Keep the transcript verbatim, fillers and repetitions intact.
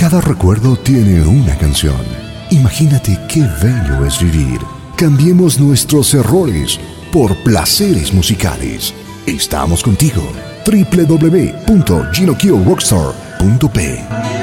Cada recuerdo tiene una canción. Imagínate qué bello es vivir. Cambiemos nuestros errores por placeres musicales. Estamos contigo. doble u doble u doble u punto gino kio rockstar punto p